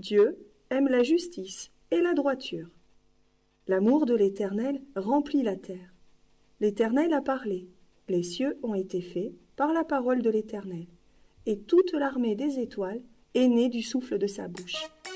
Dieu aime la justice et la droiture. L'amour de l'Éternel remplit la terre. L'Éternel a parlé, les cieux ont été faits par la parole de l'Éternel, et toute l'armée des étoiles est née du souffle de sa bouche.